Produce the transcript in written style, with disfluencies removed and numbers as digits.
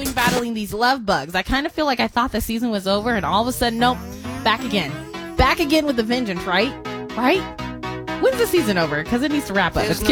battling these love bugs. I kind of feel like I thought the season was over, and all of a sudden, nope, back again with the vengeance, right? When's the season over? Because it needs to wrap up. There's It's